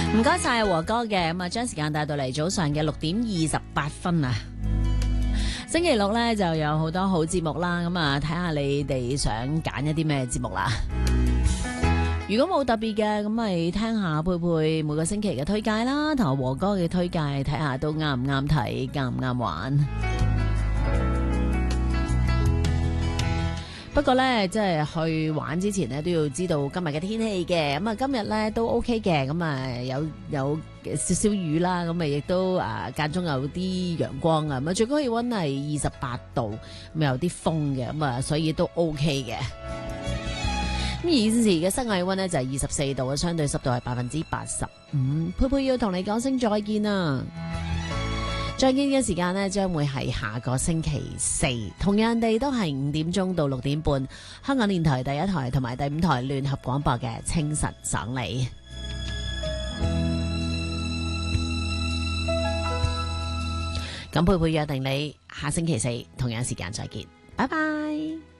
唔該晒和哥嘅，咁啊將時間帶到嚟早上嘅6:28啊。星期六咧就有好多好節目啦，咁啊睇下你哋想揀一啲咩節目啦。如果冇特別嘅，咁咪聽下佩佩每個星期嘅推介啦，同和哥嘅推介睇下都啱唔啱睇，啱唔啱玩。不過呢，即係去玩之前呢，都要知道今日嘅天氣嘅。咁啊，今日呢都 OK 嘅。咁啊，有少少雨啦。咁啊，亦都間中有啲陽光啊。咁啊，最高氣溫係28度，咁有啲風嘅。咁啊，所以都 OK 嘅。咁現時嘅室外氣溫呢，就係24度，相對濕度係85%。佩佩要同你講聲再見啦。再見嘅時間呢，將會係下個星期四，同樣地都係5點鐘到6點半，香港電台第一台同埋第5台聯合廣播嘅清晨爽利。咁佩佩約定你下星期四同樣時間再見，拜拜。